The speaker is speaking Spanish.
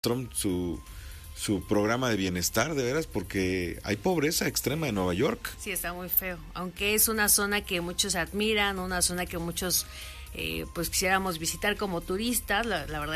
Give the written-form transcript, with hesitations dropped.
Trump su programa de bienestar, de veras, porque hay pobreza extrema en Nueva York. Sí, está muy feo, aunque es una zona que muchos admiran, una zona que muchos pues quisiéramos visitar como turistas, la verdad